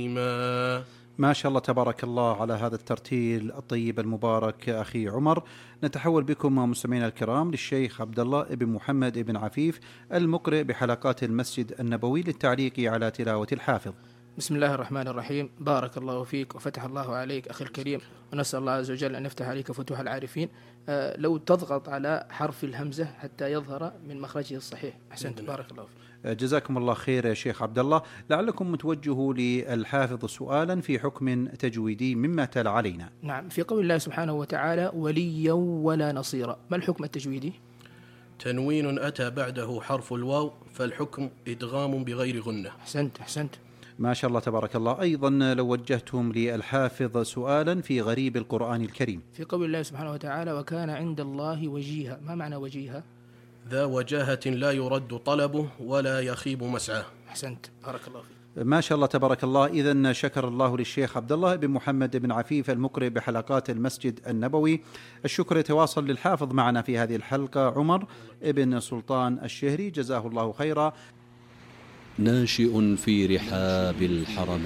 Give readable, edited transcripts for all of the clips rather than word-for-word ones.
ما شاء الله تبارك الله على هذا الترتيل الطيب المبارك أخي عمر. نتحول بكم مستمعينا الكرام للشيخ عبد الله بن محمد بن عفيف المقرئ بحلقات المسجد النبوي للتعليق على تلاوة الحافظ. بسم الله الرحمن الرحيم. بارك الله فيك وفتح الله عليك أخي الكريم، ونسأل الله عز وجل أن يفتح عليك فتوح العارفين. لو تضغط على حرف الهمزة حتى يظهر من مخرجه الصحيح. أحسنت، بارك الله فيك. جزاكم الله خير يا شيخ عبد الله. لعلكم متوجهوا للحافظ سؤالا في حكم تجويدي مما تلا علينا. نعم، في قول الله سبحانه وتعالى وليا ولا نصيرا، ما الحكم التجويدي؟ تنوين أتى بعده حرف الواو فالحكم إدغام بغير غنة. أحسنت. ما شاء الله تبارك الله. أيضا لو وجهتم للحافظ سؤالا في غريب القرآن الكريم، في قول الله سبحانه وتعالى وكان عند الله وجيها، ما معنى وجيها؟ ذا وجاهة لا يرد طلبه ولا يخيب مسعاه. أحسنت، بارك الله فيك. ما شاء الله تبارك الله. إذن شكر الله للشيخ عبد الله بن محمد بن عفيف المقرئ بحلقات المسجد النبوي. الشكر يتواصل للحافظ معنا في هذه الحلقة عمر ابن سلطان الشهري، جزاه الله خيرا. ناشئ في رحاب الحرمين.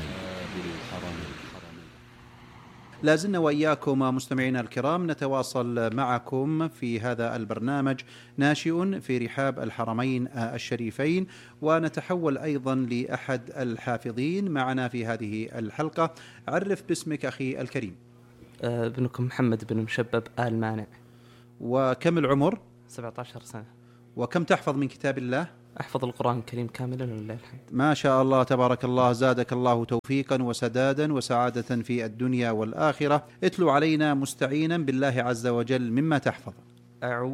لازلنا وإياكم مستمعينا الكرام نتواصل معكم في هذا البرنامج ناشئ في رحاب الحرمين الشريفين، ونتحول أيضا لأحد الحافظين معنا في هذه الحلقة. عرف باسمك أخي الكريم. ابنكم محمد بن مشبب آل مانع. وكم العمر؟ 17 سنة. وكم تحفظ من كتاب الله؟ أحفظ القرآن الكريم كاملا ولله الحمد. ما شاء الله تبارك الله. زادك الله توفيقا وسدادا وسعادة في الدنيا والآخرة. اتلو علينا مستعينا بالله عز وجل مما تحفظ. أعوذ